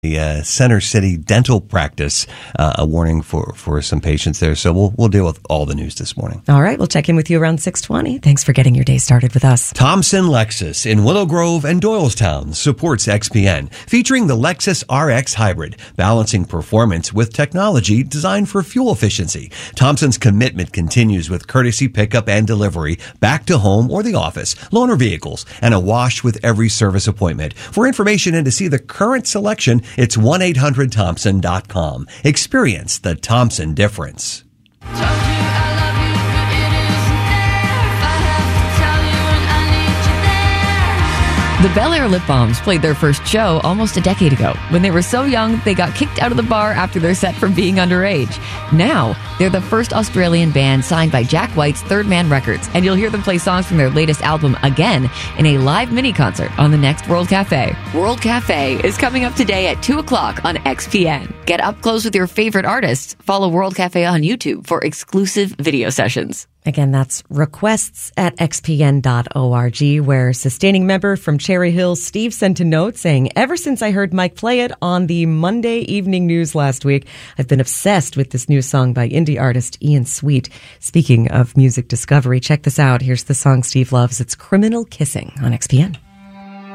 the Center City dental practice, a warning for some patients there. So we'll deal with all the news this morning. All right. We'll check in with you around 6:20. Thanks for getting your day started with us. Thompson Lexus in Willow Grove and Doylestown supports XPN, featuring the Lexus RX Hybrid, balancing performance with technology designed for fuel efficiency. Thompson's commitment continues with courtesy pickup and delivery back to home or the office, loaner vehicles, and a wash with every service appointment. For information and to see the current selection, it's 1-800-THOMPSON.com. Experience the Thompson difference. The Bel Air Lip Balms played their first show almost a decade ago. When they were so young, they got kicked out of the bar after their set for being underage. Now, they're the first Australian band signed by Jack White's Third Man Records, and you'll hear them play songs from their latest album again in a live mini-concert on the next World Cafe. World Cafe is coming up today at 2 o'clock on XPN. Get up close with your favorite artists. Follow World Cafe on YouTube for exclusive video sessions. Again, that's requests at xpn.org, where sustaining member from Cherry Hill, Steve, sent a note saying, ever since I heard Mike play it on the Monday evening news last week, I've been obsessed with this new song by indie artist Ian Sweet. Speaking of music discovery, check this out. Here's the song Steve loves. It's Criminal Kissing on XPN.